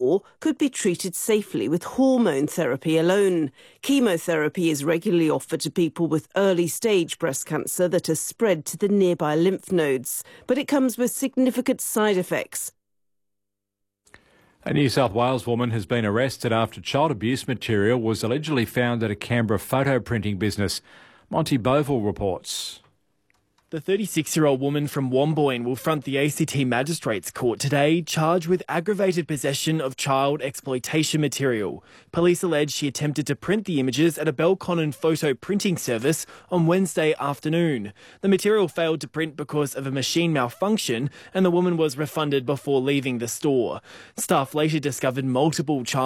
or could be treated safely with hormone therapy alone. Chemotherapy is regularly offered to people with early-stage breast cancer that has spread to the nearby lymph nodes, but it comes with significant side effects. A New South Wales woman has been arrested after child abuse material was allegedly found at a Canberra photo printing business. Monty Boville reports. The 36-year-old woman from Womboyne will front the ACT Magistrates Court today, charged with aggravated possession of child exploitation material. Police allege she attempted to print the images at a Belconnen photo printing service on Wednesday afternoon. The material failed to print because of a machine malfunction, and the woman was refunded before leaving the store. Staff later discovered multiple child